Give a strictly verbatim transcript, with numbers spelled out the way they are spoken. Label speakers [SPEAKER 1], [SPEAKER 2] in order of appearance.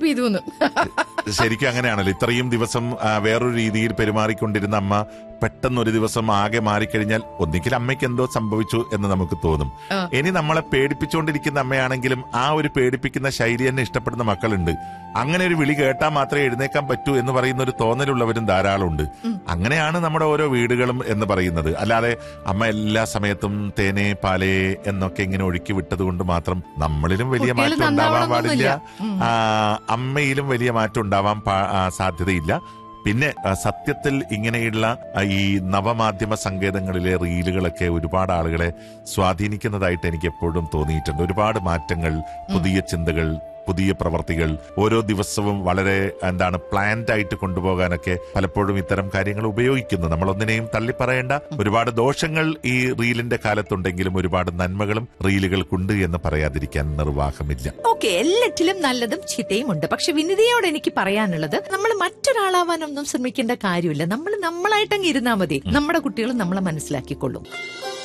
[SPEAKER 1] ചെയ്തു.
[SPEAKER 2] ശരിക്കും അങ്ങനെയാണല്ലോ. ഇത്രയും ദിവസം വേറൊരു രീതിയിൽ പെരുമാറിക്കൊണ്ടിരുന്ന അമ്മ പെട്ടെന്ന് ഒരു ദിവസം ആകെ മാറിക്കഴിഞ്ഞാൽ ഒന്നിക്കൽ അമ്മയ്ക്ക് എന്തോ സംഭവിച്ചു എന്ന് നമുക്ക് തോന്നും. ഇനി നമ്മളെ പേടിപ്പിച്ചുകൊണ്ടിരിക്കുന്ന അമ്മയാണെങ്കിലും ആ ഒരു പേടിപ്പിക്കുന്ന ശൈലി തന്നെ ഇഷ്ടപ്പെടുന്ന മക്കളുണ്ട്. അങ്ങനെ ഒരു വിളി കേട്ടാൽ മാത്രമേ എഴുന്നേക്കാൻ പറ്റൂ എന്ന് പറയുന്ന ഒരു തോന്നലുള്ളവരും ധാരാളമുണ്ട്. അങ്ങനെയാണ് നമ്മുടെ ഓരോ വീടുകളും എന്ന് പറയുന്നത്. അല്ലാതെ അമ്മ എല്ലാ സമയത്തും തേനേ പാലേ എന്നൊക്കെ ഇങ്ങനെ ഒഴുക്കി വിട്ടത് കൊണ്ട് മാത്രം നമ്മളിലും വലിയ മാറ്റം ഉണ്ടാവാൻ പാടില്ല, അമ്മയിലും വലിയ മാറ്റം ഉണ്ടാവാൻ സാധ്യതയില്ല. പിന്നെ സത്യത്തിൽ ഇങ്ങനെയുള്ള ഈ നവമാധ്യമ സങ്കേതങ്ങളിലെ റീലുകളൊക്കെ ഒരുപാട് ആളുകളെ സ്വാധീനിക്കുന്നതായിട്ട് എനിക്ക് എപ്പോഴും തോന്നിയിട്ടുണ്ട്. ഒരുപാട് മാറ്റങ്ങൾ, പുതിയ ചിന്തകൾ, പുതിയ പ്രവർത്തികൾ ഓരോ ദിവസവും വളരെ എന്താണ് പ്ലാൻഡ് ആയിട്ട് കൊണ്ടുപോകാനൊക്കെ പലപ്പോഴും ഇത്തരം കാര്യങ്ങൾ ഉപയോഗിക്കുന്നു. നമ്മളൊന്നിനെയും തള്ളിപ്പറയേണ്ട. ഒരുപാട് ദോഷങ്ങൾ ഈ റീലിന്റെ കാലത്തുണ്ടെങ്കിലും ഒരുപാട് നന്മകളും റീലുകൾക്കുണ്ട് എന്ന് പറയാതിരിക്കാൻ നിർവാഹമില്ല.
[SPEAKER 3] ഓക്കെ, എല്ലാറ്റിലും നല്ലതും ചീത്തയും ഉണ്ട്. പക്ഷെ വിനിതയോട് എനിക്ക് പറയാനുള്ളത്, നമ്മൾ മറ്റൊരാളാവാനൊന്നും ശ്രമിക്കേണ്ട കാര്യമില്ല. നമ്മൾ നമ്മളായിട്ടങ്ങ് ഇരുന്നാ മതി. നമ്മുടെ കുട്ടികൾ നമ്മളെ മനസ്സിലാക്കിക്കൊള്ളും.